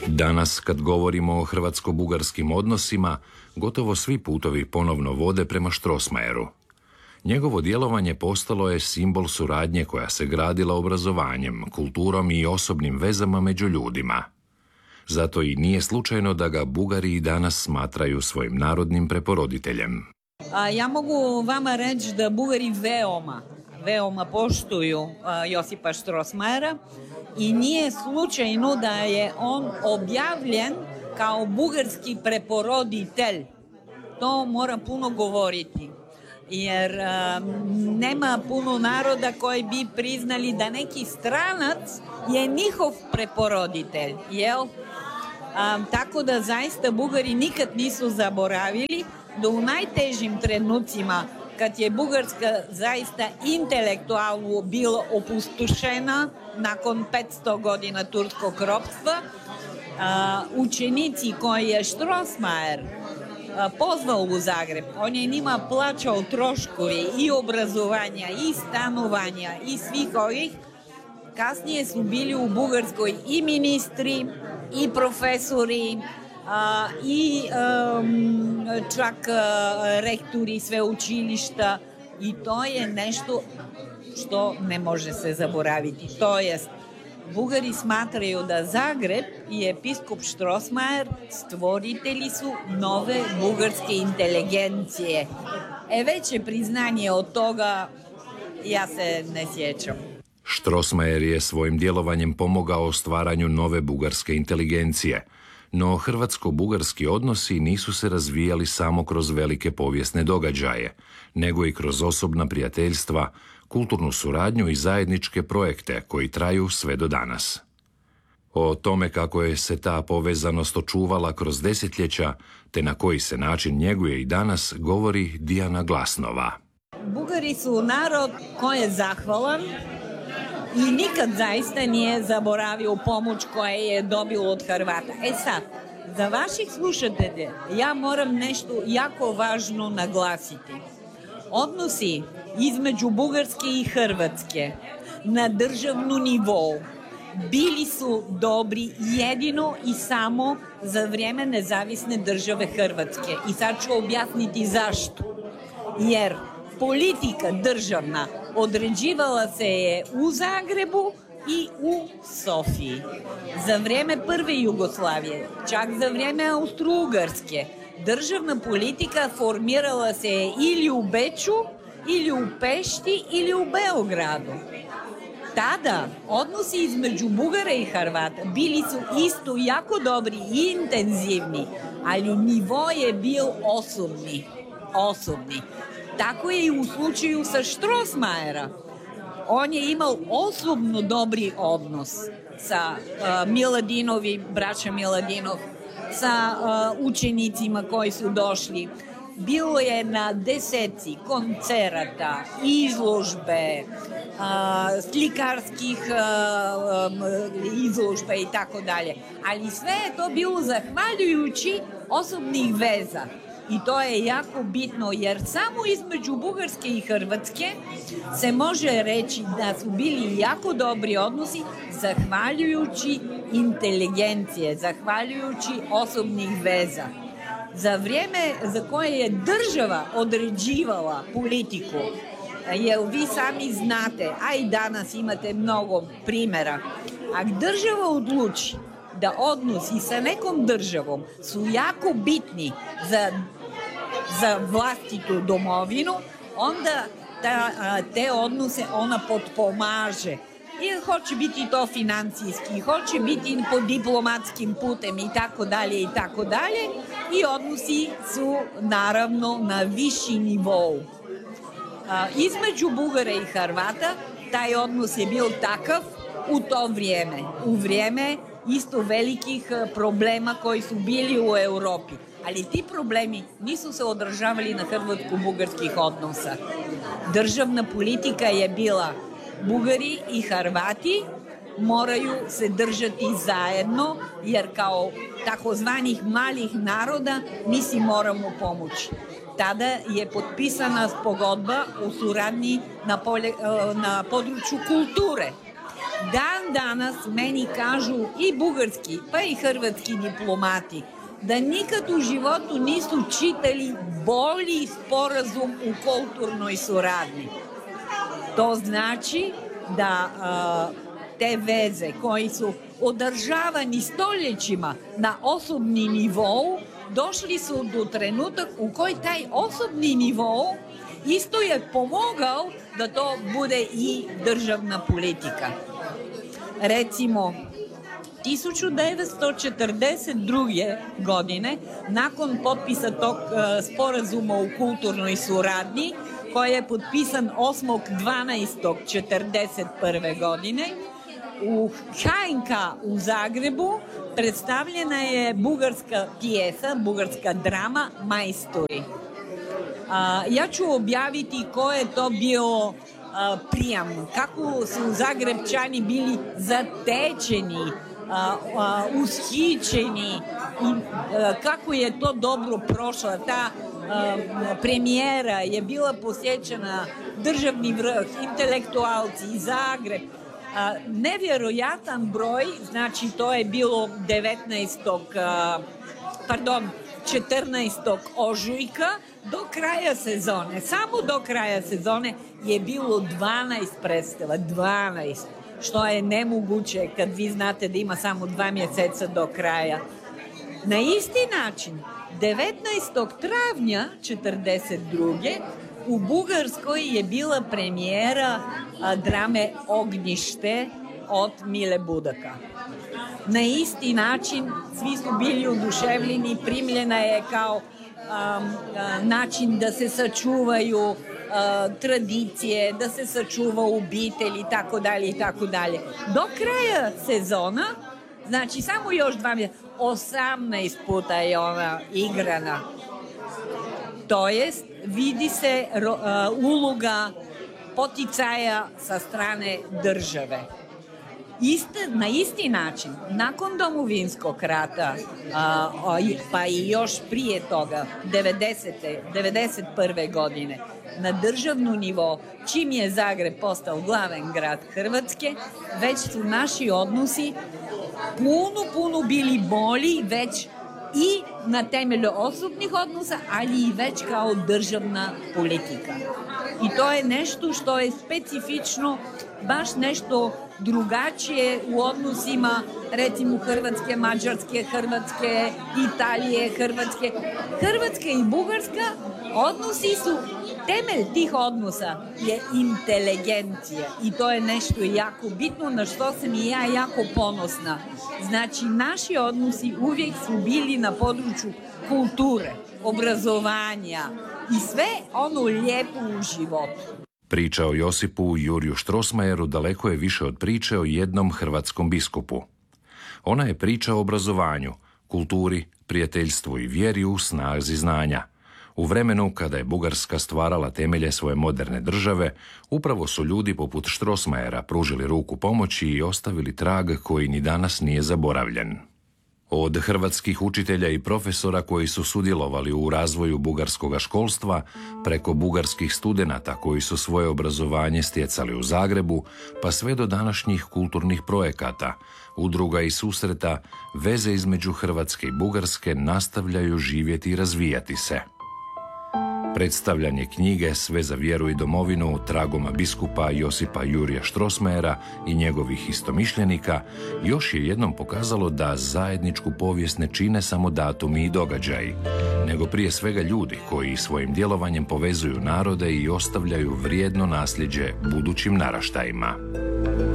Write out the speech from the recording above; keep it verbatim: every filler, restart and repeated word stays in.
Danas, kad govorimo o hrvatsko-bugarskim odnosima, gotovo svi putovi ponovno vode prema Strossmayeru. Njegovo djelovanje postalo je simbol suradnje koja se gradila obrazovanjem, kulturom i osobnim vezama među ljudima. Zato i nije slučajno da ga Bugari i danas smatraju svojim narodnim preporoditeljem. A, ja mogu vama reći da Bugari veoma, veoma poštuju a, Josipa Strossmayera i nije slučajno da je on objavljen kao bugarski preporoditelj. To mora puno govoriti. Jer a, nema puno naroda koji bi priznali da neki stranac je njihov preporoditelj, jel? A, tako da zaista Bugari nikad nisu zaboravili da u najtežim trenucima, kad je Bugarska zaista intelektualno bila opustošena nakon petsto godina turskog ropstva, a, učenici koji je Strossmayer pozvao u Zagreb, on je njima plaćao troškove i obrazovanja i stanovanja i svih ovih. Kasnije su bili u Bugarskoj i ministri i profesori a, i um, čak a, rektori sveučilišta i to je nešto što ne može se zaboraviti. To jest, Bugari smatraju da Zagreb i episkop Strossmayer stvoritelji su nove bugarske inteligencije. E veće priznanje od toga ja se ne sjećam. Strossmayer je svojim djelovanjem pomogao stvaranju nove bugarske inteligencije, no hrvatsko-bugarski odnosi nisu se razvijali samo kroz velike povijesne događaje, nego i kroz osobna prijateljstva, kulturnu suradnju i zajedničke projekte koji traju sve do danas. O tome kako je se ta povezanost očuvala kroz desetljeća, te na koji se način njeguje i danas, govori Dijana Glasnova. Bugari su narod koji je zahvalan i nikad zaista nije zaboravio pomoć koju je dobio od Hrvata. E sad, za vaših slušatelja ja moram nešto jako važno naglasiti. Odnosi između Bugarske i Hrvatske na državnom nivou bili su dobri jedino i samo za vrijeme nezavisne države Hrvatske. I sad ću objasniti zašto. Jer politika državna određivala se je u Zagrebu i u Sofiji. Za vrijeme prve Jugoslavije, čak za vrijeme Austro-Ugarske, državna politika formirala se je ili u Beču, ili u Pešti, ili u Beogradu. Tada odnosi između Bugara i Hrvata bili su isto jako dobri i intenzivni, ali nivo je bio osobni. osobni. Tako je i u slučaju sa Strossmayera. On je imao osobno dobri odnos sa uh, Miladinovim, braća Miladinov, sa uh, učenicima koji su došli. Bilo je na deseci koncerata, izložbe, uh, slikarskih uh, um, izložbe i tako dalje. Ali sve je to bilo zahvaljujući osobnih veza. I to je jako bitno jer samo između Bugarske i Hrvatske se može reći da su bili jako dobri odnosi zahvaljujući inteligencije, zahvaljujući osobnih veza. Za vrijeme za koje je država određivala politiku, jer vi sami znate, a i danas imate mnogo primjera, ako država odluči da odnosi sa nekom državom su jako bitni za, za vlastitu domovinu, onda ta, te odnose ona potpomaže. I hoće biti to financijski, hoće biti po diplomatskim putem i tako dalje i tako dalje. I odnosi su naravno na viši nivou. A, između Bugara i Hrvata taj odnos je bio takav u to vrijeme. U vrijeme isto velikih problema koji su bili u Europi. Ali ti problemi nisu se održavali na hrvatsko-bugarskih odnosa. Državna politika je bila Bugari i Hrvati moraju se držati zajedno, jer kao takozvanih malih naroda mi si moramo pomoći. Tada je potpisana pogodba u suradnji na, polje, na području kulture. Dan danas meni kažu i bugarski, pa i hrvatski diplomati, da nikad u životu nisu čitali bolji sporazum u kulturnoj suradnji. To znači da a, te veze koji su održavani stoljećima na osobni nivou, došli su do trenutak u koji taj osobni nivou isto je pomogao da to bude i državna politika. Recimo, hiljadu devetsto četrdeset druge. godine, nakon potpisa tog uh, sporazuma u kulturnoj suradnji, koji je potpisan osmog dvanaestog četrdeset prve. godine, u ha en ka u Zagrebu predstavljena je bugarska pjesa, bugarska drama Majstori. A, ja ću objaviti ko je to bio a, prijam, kako su Zagrebčani bili zatečeni, a, a, ushićeni i a, kako je to dobro prošla. Ta a, premijera je bila posjećena, državni vrh, intelektualci, Zagreb. A, nevjerojatan broj, znači to je bilo devetnaestog pardon, četrnaestog ožujka do kraja sezone. Samo do kraja sezone je bilo dvanaest predstava, dvanaest, što je nemoguće kad vi znate da ima samo dva mjeseca do kraja. Na isti način, devetnaestog travnja četrdeset druge. u Bugarskoj je bila premijera a, drame Ognjište od Mile Budaka. Na isti način svi su bili oduševljeni, primljena je kao a, a, način da se sačuvaju a, tradicije, da se sačuva obitelj i tako dalje i tako dalje. Do kraja sezona, znači samo još dva mjeseca, osamnaest puta je ona igrana. To jest, vidi se ro, uh, uloga poticaja sa strane države. Iste, na isti način, nakon Domovinskog rata, uh, pa i još prije toga, devedesete, devedeset prve. godine, na državnu nivo, čim je Zagreb postao glavan grad Hrvatske, već su naši odnosi puno, puno bili bolji, već i na temelju osobnih odnosa, ali i već kao državna politika. I to je nešto što je specifično, baš nešto drugačije u odnosima, recimo Hrvatske, Mađarske, Hrvatske, Italije, Hrvatske. Hrvatska i Bugarska odnosi su, temelj tih odnosa je inteligencija i to je nešto jako bitno na što sam i ja jako ponosna. Znači, naši odnosi uvijek su bili na području kulture, obrazovanja i sve ono lijepo u životu. Priča o Josipu Juriju Strossmayeru daleko je više od priče o jednom hrvatskom biskupu. Ona je priča o obrazovanju, kulturi, prijateljstvu i vjeri u snazi znanja. U vremenu kada je Bugarska stvarala temelje svoje moderne države, upravo su ljudi poput Strossmayera pružili ruku pomoći i ostavili trag koji ni danas nije zaboravljen. Od hrvatskih učitelja i profesora koji su sudjelovali u razvoju bugarskog školstva, preko bugarskih studenata koji su svoje obrazovanje stjecali u Zagrebu, pa sve do današnjih kulturnih projekata, udruga i susreta, veze između Hrvatske i Bugarske nastavljaju živjeti i razvijati se. Predstavljanje knjige Sve za vjeru i domovinu tragoma biskupa Josipa Jurija Strossmayera i njegovih istomišljenika još je jednom pokazalo da zajedničku povijest ne čine samo datumi i događaji, nego prije svega ljudi koji svojim djelovanjem povezuju narode i ostavljaju vrijedno nasljeđe budućim naraštajima.